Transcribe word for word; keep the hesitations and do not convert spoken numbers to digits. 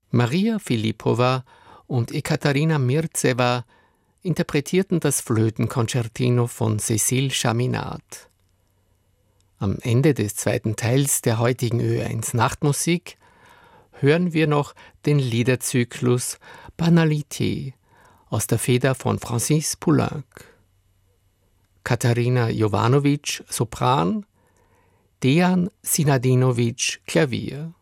Maria Filipowa und Ekaterina Mirzewa interpretierten das Flötenkonzertino von Cécile Chaminade. Am Ende des zweiten Teils der heutigen Ö eins Nachtmusik hören wir noch den Liederzyklus Banalité aus der Feder von Francis Poulenc. Katarina Jovanovic, Sopran, Dejan Sinadinovic, Klavier.